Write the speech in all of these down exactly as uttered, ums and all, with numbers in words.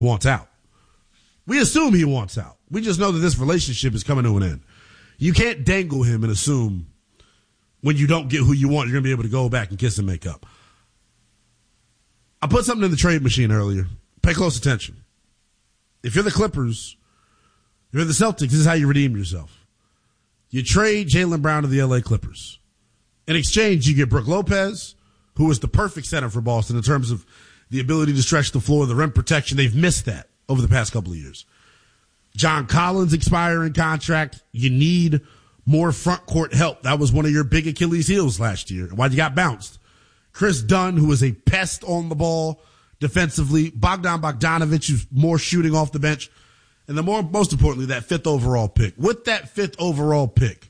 wants out. We assume he wants out. We just know that this relationship is coming to an end. You can't dangle him and assume when you don't get who you want, you're going to be able to go back and kiss and make up. I put something in the trade machine earlier. Pay close attention. If you're the Clippers, you're the Celtics, this is how you redeem yourself. You trade Jaylen Brown to the L A Clippers. In exchange, you get Brook Lopez, who is the perfect center for Boston in terms of the ability to stretch the floor, the rim protection. They've missed that over the past couple of years. John Collins expiring contract. You need more front court help. That was one of your big Achilles heels last year. Why you got bounced? Chris Dunn, who is a pest on the ball defensively. Bogdan Bogdanovic, who's more shooting off the bench. And the more, most importantly, that fifth overall pick. With that fifth overall pick,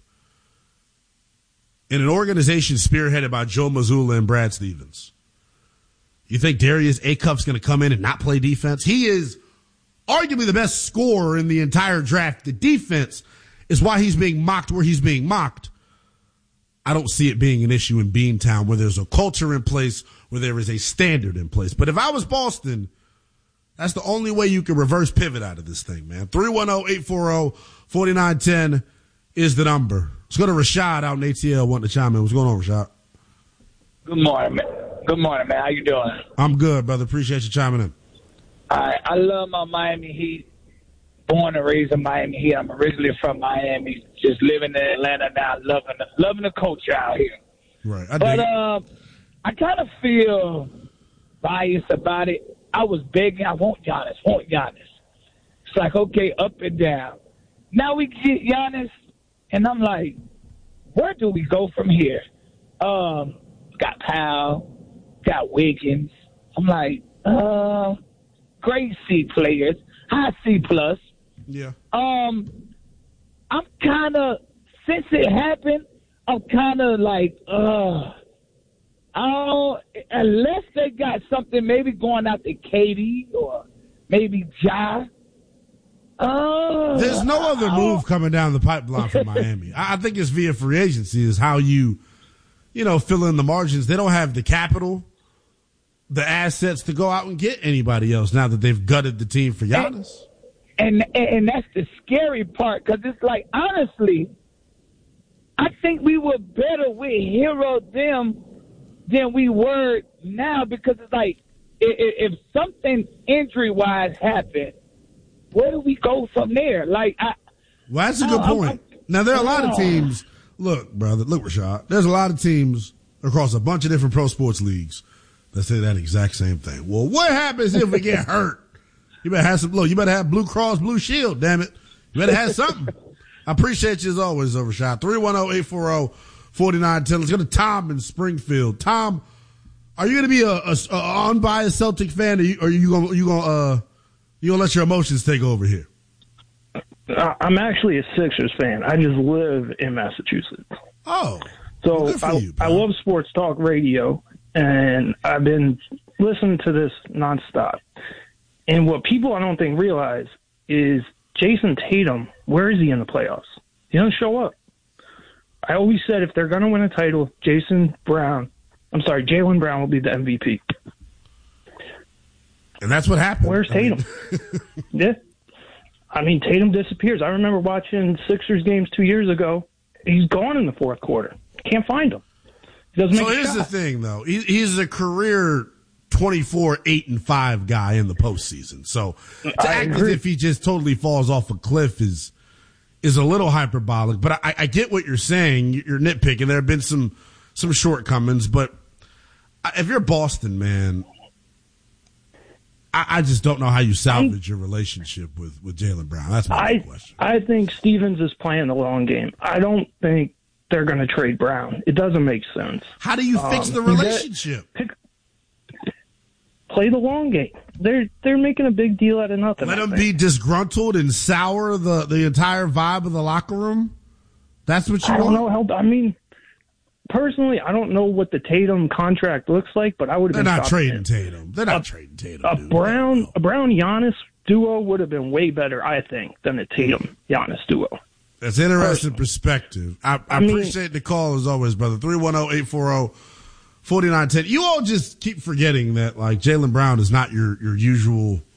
in an organization spearheaded by Joe Mazzulla and Brad Stevens, you think Darius Acup's going to come in and not play defense? He is arguably the best scorer in the entire draft. The defense is why he's being mocked where he's being mocked. I don't see it being an issue in Beantown where there's a culture in place, where there is a standard in place. But if I was Boston, that's the only way you can reverse pivot out of this thing, man. three one zero, eight four zero, four nine one zero is the number. Let's go to Rashad out in A T L wanting to chime in. What's going on, Rashad? Good morning, man. Good morning, man. How you doing? I'm good, brother. Appreciate you chiming in. I I love my Miami Heat. Born and raised in Miami Heat. I'm originally from Miami. Just living in Atlanta now, loving the, loving the culture out here. Right. I but dig uh, I kind of feel biased about it. I was begging, I want Giannis, want Giannis. It's like, okay, up and down. Now we get Giannis, and I'm like, where do we go from here? Um, got Powell, got Wiggins. I'm like, uh, great C players, high C plus. Yeah. Um, I'm kind of, since it happened, I'm kind of like, uh, I don't, unless they got something maybe going out to Katie or maybe Ja. Uh, There's no other move coming down the pipeline for Miami. I think it's via free agency is how you, you know, fill in the margins. They don't have the capital, the assets to go out and get anybody else now that they've gutted the team for Giannis. And, and, and that's the scary part because it's like, honestly, I think we were better with Hero them than we were now because it's like if, if something injury-wise happened, where do we go from there? Like, I, well, that's a good I, point. I, now, there are a lot of teams. Look, brother, look, Rashad. There's a lot of teams across a bunch of different pro sports leagues that say that exact same thing. Well, what happens if we get hurt? You better have some, look, you better have Blue Cross Blue Shield, damn it. You better have something. I appreciate you as always, Overshot. three one zero, eight four zero, four nine one zero. Let's go to Tom in Springfield. Tom, are you going to be a, a, a unbiased Celtic fan, or, you, or are you going you gonna, uh, you gonna let your emotions take over here? I'm actually a Sixers fan. I just live in Massachusetts. Oh, so well, I, you, I love sports talk radio, and I've been listening to this nonstop. And what people I don't think realize is Jason Tatum, where is he in the playoffs? He doesn't show up. I always said if they're going to win a title, Jason Brown, I'm sorry, Jaylen Brown will be the M V P. And that's what happened. Where's Tatum? I mean. Yeah. I mean, Tatum disappears. I remember watching Sixers games two years ago. He's gone in the fourth quarter. Can't find him. He doesn't so make a here's shot. the thing, though. He, he's a career twenty-four, eight, and five guy in the postseason. So to I act agree. as if he just totally falls off a cliff is is a little hyperbolic. But I, I get what you're saying. You're nitpicking. There have been some some shortcomings. But if you're Boston, man, I, I just don't know how you salvage your relationship with, with Jaylen Brown. That's my I, question. I think Stevens is playing the long game. I don't think they're going to trade Brown. It doesn't make sense. How do you fix Um, the relationship? Pick, play the long game. They're they're making a big deal out of nothing. Let I him think. be disgruntled and sour the, the entire vibe of the locker room? That's what you I don't want? know how. I mean, personally, I don't know what the Tatum contract looks like, but I would have They're been not shocked trading if- Tatum. They're not a, trading Tatum. A dude. Brown No. a Brown Giannis duo would have been way better, I think, than a Tatum Giannis duo. That's interesting Personally. perspective. I, I, I mean- appreciate the call as always, brother. three one zero, eight four zero, four nine one zero. You all just keep forgetting that, like, Jaylen Brown is not your, your usual